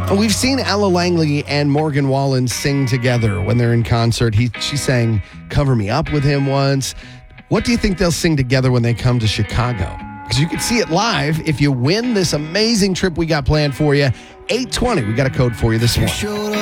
We've seen Ella Langley and Morgan Wallen sing together when they're in concert. She sang Cover Me Up with him once. What do you think they'll sing together when they come to Chicago? Because you can see it live if you win this amazing trip we got planned for you. 820, we got a code for you this morning.